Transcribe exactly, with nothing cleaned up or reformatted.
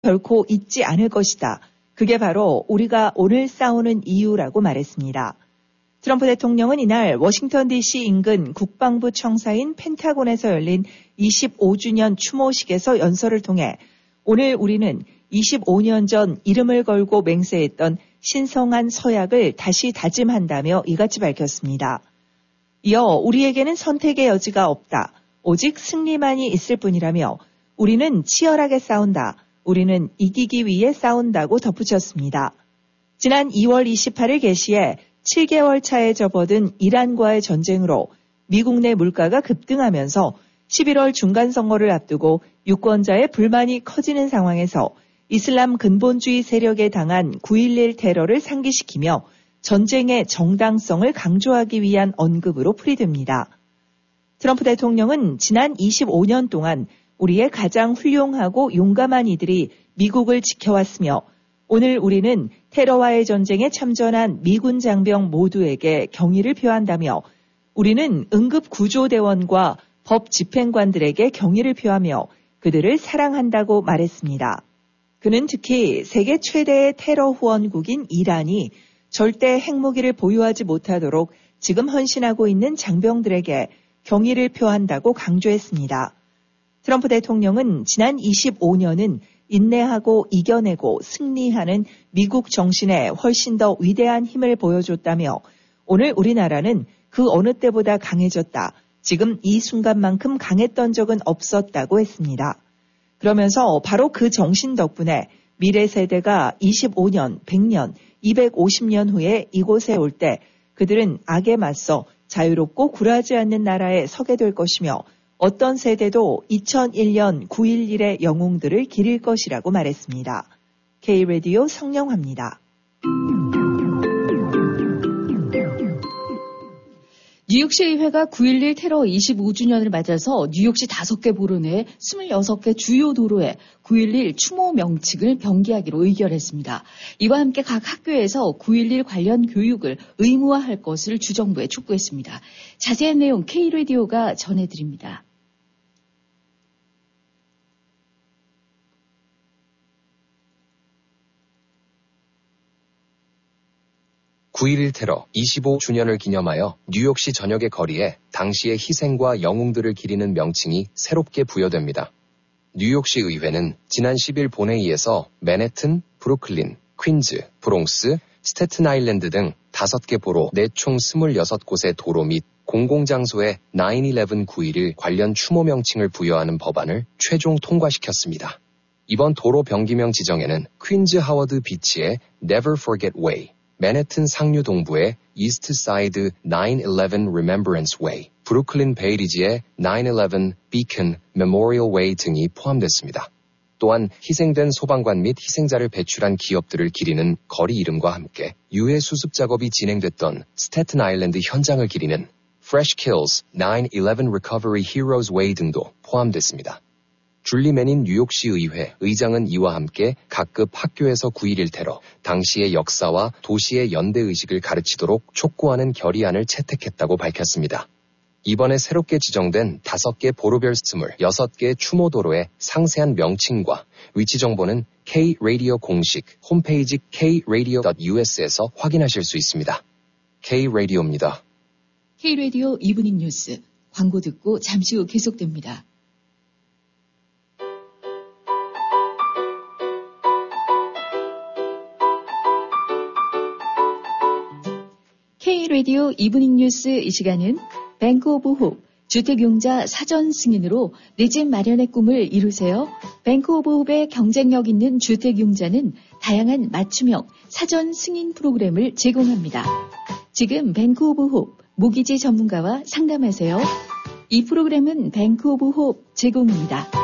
결코 잊지 않을 것이다. 그게 바로 우리가 오늘 싸우는 이유라고 말했습니다. 트럼프 대통령은 이날 워싱턴 디씨 인근 국방부 청사인 펜타곤에서 열린 이십오 주년 추모식에서 연설을 통해 오늘 우리는 이십오 년 전 이름을 걸고 맹세했던 신성한 서약을 다시 다짐한다며 이같이 밝혔습니다. 이어 우리에게는 선택의 여지가 없다. 오직 승리만이 있을 뿐이라며 우리는 치열하게 싸운다. 우리는 이기기 위해 싸운다고 덧붙였습니다. 지난 이월 이십팔일 개시에 칠 개월 차에 접어든 이란과의 전쟁으로 미국 내 물가가 급등하면서 십일월 중간선거를 앞두고 유권자의 불만이 커지는 상황에서 이슬람 근본주의 세력에 당한 구일일 테러를 상기시키며 전쟁의 정당성을 강조하기 위한 언급으로 풀이됩니다. 트럼프 대통령은 지난 이십오 년 동안 우리의 가장 훌륭하고 용감한 이들이 미국을 지켜왔으며 오늘 우리는 테러와의 전쟁에 참전한 미군 장병 모두에게 경의를 표한다며 우리는 응급구조대원과 법 집행관들에게 경의를 표하며 그들을 사랑한다고 말했습니다. 그는 특히 세계 최대의 테러 후원국인 이란이 절대 핵무기를 보유하지 못하도록 지금 헌신하고 있는 장병들에게 경의를 표한다고 강조했습니다. 트럼프 대통령은 지난 이십오 년은 인내하고 이겨내고 승리하는 미국 정신에 훨씬 더 위대한 힘을 보여줬다며 오늘 우리나라는 그 어느 때보다 강해졌다. 지금 이 순간만큼 강했던 적은 없었다고 했습니다. 그러면서 바로 그 정신 덕분에 미래 세대가 이십오 년, 백 년, 이백오십 년 후에 이곳에 올 때 그들은 악에 맞서 자유롭고 굴하지 않는 나라에 서게 될 것이며 어떤 세대도 이천일 년 구일일의 영웅들을 기릴 것이라고 말했습니다. K-라디오 성영화입니다. 뉴욕시 의회가 구일일 테러 이십오 주년을 맞아서 뉴욕시 다섯 개 보로 내 스물여섯 개 주요 도로에 구일일 추모 명칭을 병기하기로 의결했습니다. 이와 함께 각 학교에서 구일일 관련 교육을 의무화할 것을 주정부에 촉구했습니다. 자세한 내용 K-라디오가 전해드립니다. 구일일 테러 이십오 주년을 기념하여 뉴욕시 전역의 거리에 당시의 희생과 영웅들을 기리는 명칭이 새롭게 부여됩니다. 뉴욕시 의회는 지난 십일 본회의에서 맨해튼, 브루클린, 퀸즈, 브롱스, 스태튼 아일랜드 등 다섯 개 보로 내 총 스물여섯 곳의 도로 및 공공장소에 나인 일레븐 구일일 관련 추모 명칭을 부여하는 법안을 최종 통과시켰습니다. 이번 도로 병기명 지정에는 퀸즈 하워드 비치의 Never Forget Way, 맨해튼 상류 동부의 이스트 사이드 나인 일레븐 Remembrance Way, 브루클린 베이리지의 나인 일레븐 Beacon Memorial Way 등이 포함됐습니다. 또한 희생된 소방관 및 희생자를 배출한 기업들을 기리는 거리 이름과 함께 유해 수습 작업이 진행됐던 스태튼 아일랜드 현장을 기리는 Fresh Kills 나인 일레븐 Recovery Heroes Way 등도 포함됐습니다. 줄리 맨인 뉴욕시 의회 의장은 이와 함께 각급 학교에서 구일일 테러, 당시의 역사와 도시의 연대의식을 가르치도록 촉구하는 결의안을 채택했다고 밝혔습니다. 이번에 새롭게 지정된 다섯 개 보로별 스물여섯 개 추모도로의 상세한 명칭과 위치 정보는 K-라디오 공식 홈페이지 케이 라디오 닷 유에스에서 확인하실 수 있습니다. K-라디오입니다. K-라디오 이브닝 뉴스, 광고 듣고 잠시 후 계속됩니다. K-라디오 이브닝 뉴스 이 시간은 뱅크 오브 홉, 주택용자 사전 승인으로 내 집 마련의 꿈을 이루세요. 뱅크 오브 홉의 경쟁력 있는 주택용자는 다양한 맞춤형 사전 승인 프로그램을 제공합니다. 지금 뱅크 오브 홉 모기지 전문가와 상담하세요. 이 프로그램은 뱅크 오브 홉 제공입니다.